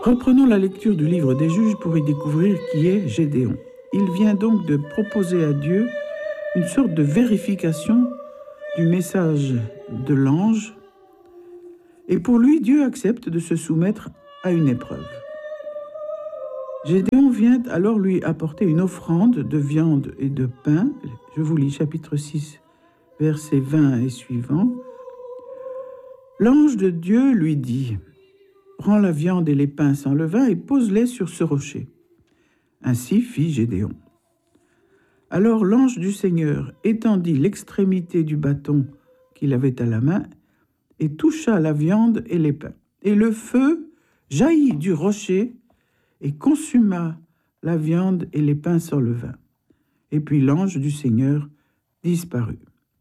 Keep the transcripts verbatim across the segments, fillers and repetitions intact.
Reprenons la lecture du livre des Juges pour y découvrir qui est Gédéon. Il vient donc de proposer à Dieu une sorte de vérification du message de l'ange, et pour lui, Dieu accepte de se soumettre à une épreuve. Gédéon vient alors lui apporter une offrande de viande et de pain. Je vous lis chapitre six, versets vingt et suivants. L'ange de Dieu lui dit « Prends la viande et les pains sans levain et pose-les sur ce rocher. » Ainsi fit Gédéon. Alors l'ange du Seigneur étendit l'extrémité du bâton qu'il avait à la main et toucha la viande et les pains. Et le feu jaillit du rocher et consuma la viande et les pains sans levain. Et puis l'ange du Seigneur disparut.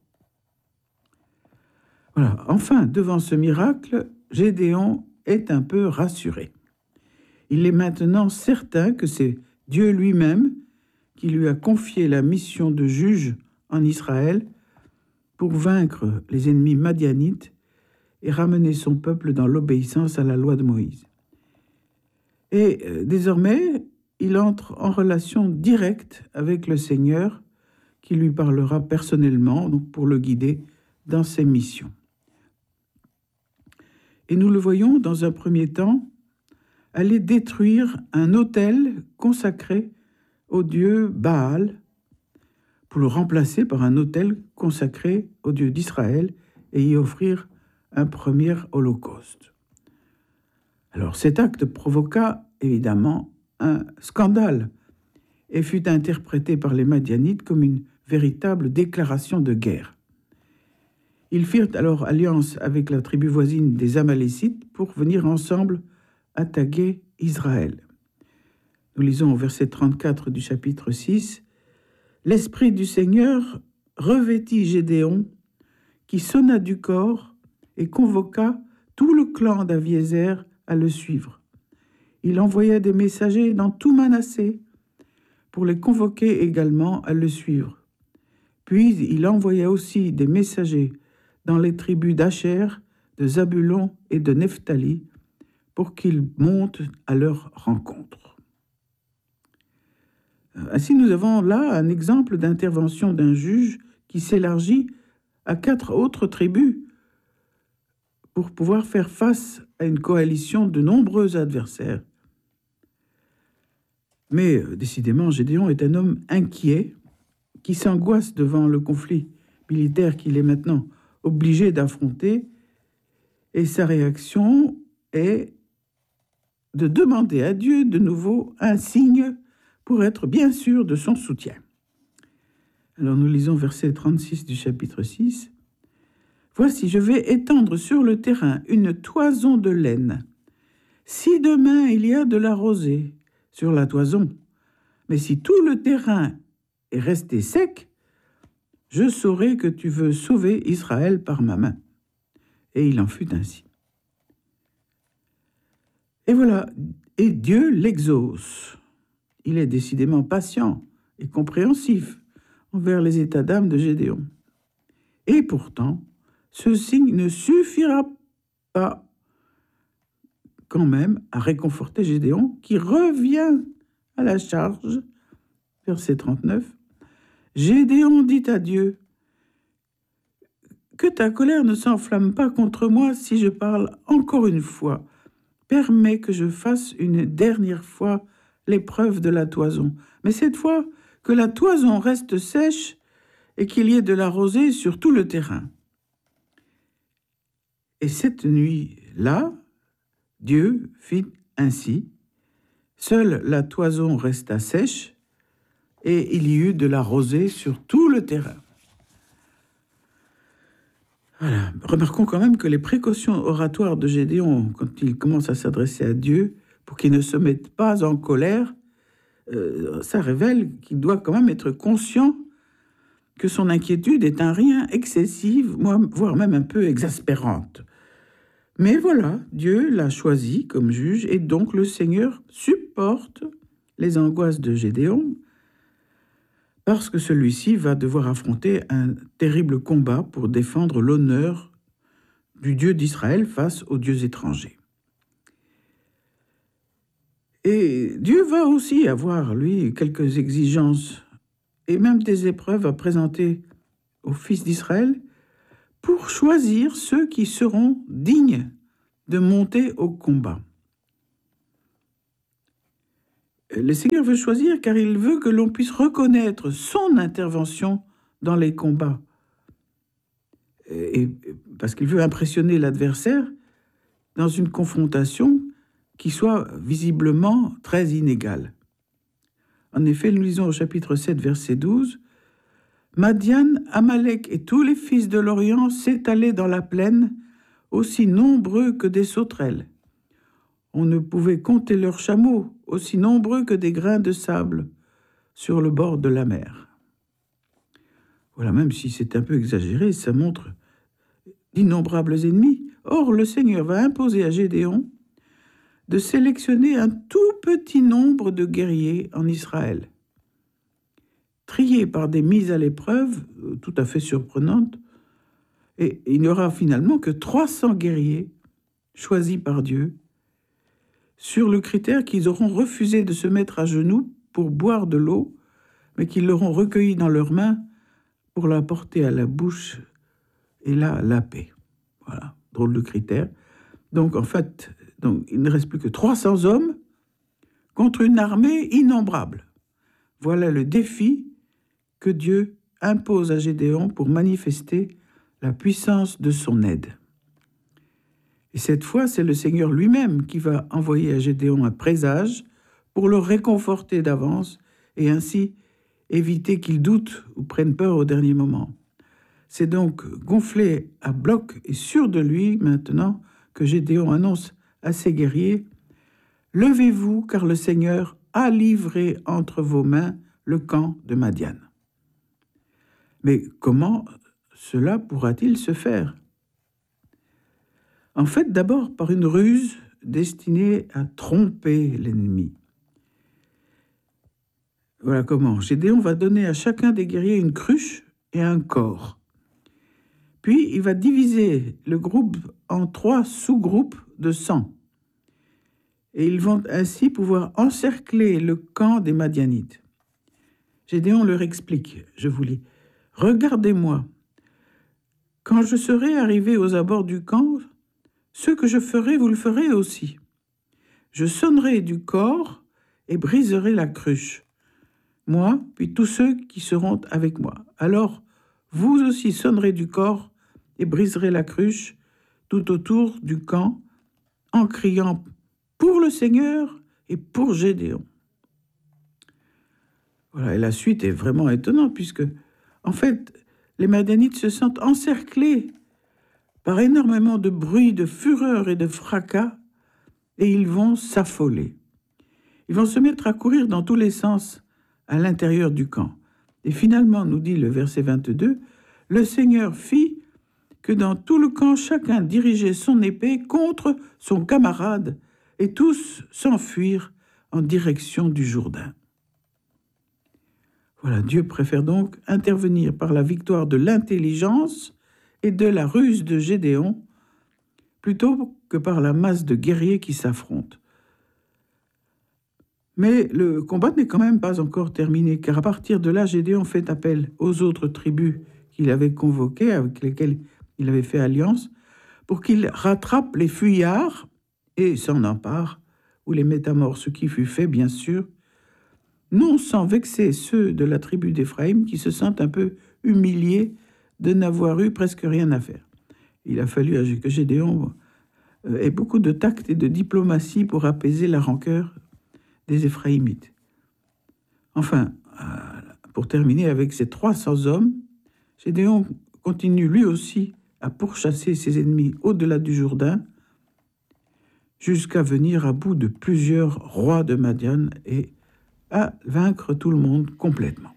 Voilà. Enfin, devant ce miracle, Gédéon est un peu rassuré. Il est maintenant certain que c'est Dieu lui-même qui lui a confié la mission de juge en Israël pour vaincre les ennemis madianites et ramener son peuple dans l'obéissance à la loi de Moïse. Et euh, désormais, il entre en relation directe avec le Seigneur qui lui parlera personnellement donc pour le guider dans ses missions. Et nous le voyons dans un premier temps aller détruire un autel consacré au dieu Baal pour le remplacer par un autel consacré au Dieu d'Israël et y offrir un premier holocauste. Alors cet acte provoqua évidemment un scandale et fut interprété par les Madianites comme une véritable déclaration de guerre. Ils firent alors alliance avec la tribu voisine des Amalécites pour venir ensemble attaquer Israël. Nous lisons au verset trente-quatre du chapitre six, « L'Esprit du Seigneur revêtit Gédéon, qui sonna du corps et convoqua tout le clan d'Aviézer à le suivre. Il envoya des messagers dans tout Manassé pour les convoquer également à le suivre. Puis il envoya aussi des messagers dans les tribus d'Acher, de Zabulon et de Nephtali pour qu'ils montent à leur rencontre. » Ainsi, nous avons là un exemple d'intervention d'un juge qui s'élargit à quatre autres tribus pour pouvoir faire face à une coalition de nombreux adversaires. Mais décidément, Gédéon est un homme inquiet qui s'angoisse devant le conflit militaire qu'il est maintenant obligé d'affronter, et sa réaction est de demander à Dieu de nouveau un signe pour être bien sûr de son soutien. Alors nous lisons verset trente-six du chapitre six. « Voici, je vais étendre sur le terrain une toison de laine. Si demain il y a de la rosée sur la toison, mais si tout le terrain est resté sec, je saurai que tu veux sauver Israël par ma main. » Et il en fut ainsi. Et voilà, et Dieu l'exauce. Il est décidément patient et compréhensif envers les états d'âme de Gédéon. Et pourtant, ce signe ne suffira pas quand même à réconforter Gédéon, qui revient à la charge. Verset trente-neuf. Gédéon dit à Dieu, « Que ta colère ne s'enflamme pas contre moi si je parle encore une fois. Permets que je fasse une dernière fois l'épreuve de la toison. Mais cette fois, que la toison reste sèche et qu'il y ait de la rosée sur tout le terrain. » Et cette nuit-là, Dieu fit ainsi. Seule la toison resta sèche et il y eut de la rosée sur tout le terrain. Voilà. Remarquons quand même que les précautions oratoires de Gédéon, quand il commence à s'adresser à Dieu, pour qu'il ne se mette pas en colère, euh, ça révèle qu'il doit quand même être conscient que son inquiétude est un rien excessive, voire même un peu exaspérante. Mais voilà, Dieu l'a choisi comme juge, et donc le Seigneur supporte les angoisses de Gédéon, parce que celui-ci va devoir affronter un terrible combat pour défendre l'honneur du Dieu d'Israël face aux dieux étrangers. Et Dieu va aussi avoir, lui, quelques exigences et même des épreuves à présenter aux fils d'Israël pour choisir ceux qui seront dignes de monter au combat. Le Seigneur veut choisir car il veut que l'on puisse reconnaître son intervention dans les combats. Et parce qu'il veut impressionner l'adversaire dans une confrontation qui soit visiblement très inégale. En effet, nous lisons au chapitre sept, verset douze, « Madian, Amalek et tous les fils de l'Orient s'étalaient dans la plaine, aussi nombreux que des sauterelles. On ne pouvait compter leurs chameaux, aussi nombreux que des grains de sable sur le bord de la mer. » Voilà, même si c'est un peu exagéré, ça montre d'innombrables ennemis. Or, le Seigneur va imposer à Gédéon de sélectionner un tout petit nombre de guerriers en Israël. Triés par des mises à l'épreuve euh, tout à fait surprenantes, et il n'y aura finalement que trois cents guerriers choisis par Dieu, sur le critère qu'ils auront refusé de se mettre à genoux pour boire de l'eau, mais qu'ils l'auront recueillie dans leurs mains pour la porter à la bouche et la laper. Voilà, drôle de critère. Donc, en fait, donc, il ne reste plus que trois cents hommes contre une armée innombrable. Voilà le défi que Dieu impose à Gédéon pour manifester la puissance de son aide. Et cette fois, c'est le Seigneur lui-même qui va envoyer à Gédéon un présage pour le réconforter d'avance et ainsi éviter qu'il doute ou prenne peur au dernier moment. C'est donc gonflé à bloc et sûr de lui maintenant que Gédéon annonce à ses guerriers « Levez-vous, car le Seigneur a livré entre vos mains le camp de Madian. » Mais comment cela pourra-t-il se faire? En fait, d'abord par une ruse destinée à tromper l'ennemi. Voilà comment. Gédéon va donner à chacun des guerriers une cruche et un corps. Puis, il va diviser le groupe en trois sous-groupes de cent. Et ils vont ainsi pouvoir encercler le camp des Madianites. Gédéon leur explique, je vous lis, « Regardez-moi, quand je serai arrivé aux abords du camp, ce que je ferai, vous le ferez aussi. Je sonnerai du corps et briserai la cruche, moi, puis tous ceux qui seront avec moi. Alors, vous aussi sonnerez du corps et briserez la cruche tout autour du camp en criant « pour le Seigneur et pour Gédéon ». Voilà, et la suite est vraiment étonnante puisque, en fait, les Madianites se sentent encerclés par énormément de bruit, de fureur et de fracas, et ils vont s'affoler. Ils vont se mettre à courir dans tous les sens à l'intérieur du camp. Et finalement, nous dit le verset vingt-deux, « Le Seigneur fit que dans tout le camp, chacun dirigeait son épée contre son camarade, et tous s'enfuirent en direction du Jourdain. » Voilà, Dieu préfère donc intervenir par la victoire de l'intelligence et de la ruse de Gédéon, plutôt que par la masse de guerriers qui s'affrontent. Mais le combat n'est quand même pas encore terminé, car à partir de là, Gédéon fait appel aux autres tribus qu'il avait convoquées, avec lesquelles il avait fait alliance, pour qu'ils rattrapent les fuyards et s'en emparent, ou les mettent à mort, ce qui fut fait, bien sûr, non sans vexer ceux de la tribu d'Éphraïm qui se sentent un peu humiliés de n'avoir eu presque rien à faire. Il a fallu que Gédéon ait beaucoup de tact et de diplomatie pour apaiser la rancœur des Éphraïmites. Enfin, pour terminer avec ces trois cents hommes, Gédéon continue lui aussi à pourchasser ses ennemis au-delà du Jourdain, jusqu'à venir à bout de plusieurs rois de Madian et à vaincre tout le monde complètement.